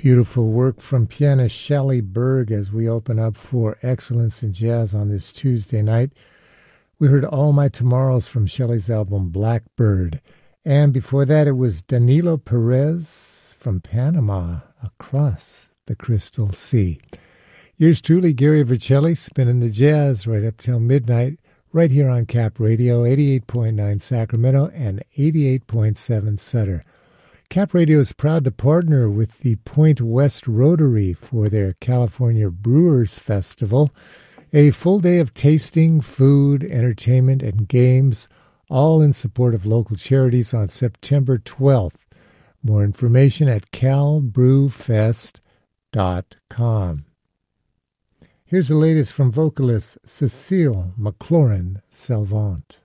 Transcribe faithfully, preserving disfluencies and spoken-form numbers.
Beautiful work from pianist Shelley Berg as we open up for Excellence in Jazz on this Tuesday night. We heard All My Tomorrows from Shelley's album Blackbird. And before that, it was Danilo Perez from Panama, Across the Crystal Sea. Yours truly, Gary Vercelli, spinning the jazz right up till midnight, right here on Cap Radio, eighty-eight point nine Sacramento and eighty-eight point seven Sutter. Cap Radio is proud to partner with the Point West Rotary for their California Brewers Festival, a full day of tasting, food, entertainment, and games, all in support of local charities on September twelfth. More information at cal brew fest dot com. Here's the latest from vocalist Cecile McLaurin Salvant.